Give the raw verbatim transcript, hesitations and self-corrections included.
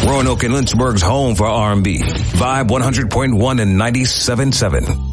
Roanoke and Lynchburg's home for R and B. Vibe one hundred point one and ninety-seven point seven.